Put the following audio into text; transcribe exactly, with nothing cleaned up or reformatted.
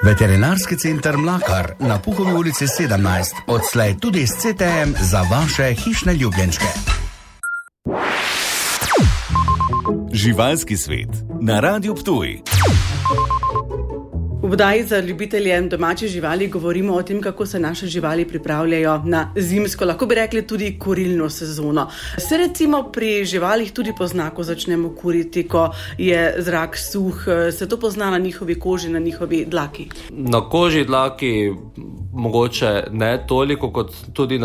Veterinarski center Mlakar na Puhovi ulici sedemnajst, odslej tudi s C T M za vaše hišne ljubljenčke. Živalski svet na Radiu Ptuj. V oddaji za ljubitelje domačih živali govorimo o tem, kako se naše živali pripravljajo na zimsko, lahko bi rekli tudi kurilno sezono. Se recimo pri živalih tudi pozna, ko začnemo kuriti, ko je zrak suh, se to pozna na njihovi koži, na njihovi dlaki? Na koži, dlaki mogoče ne toliko, kot tudi na